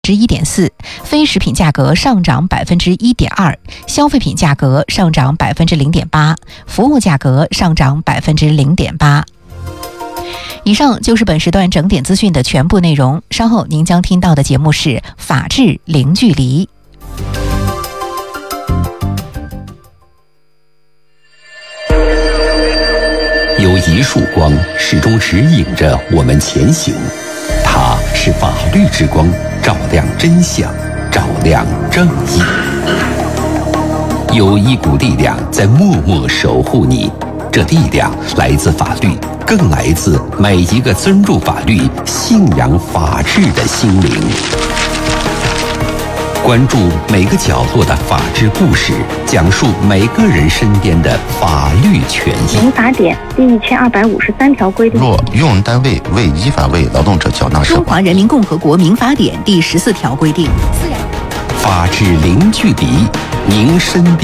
1.4%，非食品价格上涨1.2%，消费品价格上涨0.8%，服务价格上涨0.8%。以上就是本时段整点资讯的全部内容。稍后您将听到的节目是《法治零距离》。 有一束光始终指引着我们前行，它是法律之光，照亮真相，照亮正义。有一股力量在默默守护你，这力量来自法律，更来自每一个尊重法律、信仰法治的心灵。关注每个角落的法治故事，讲述每个人身边的法律权益。 民法典第1253条规定， 若用人单位未依法为劳动者缴纳社保。 中华人民共和国民法典第14条规定， 法治零距离，您身边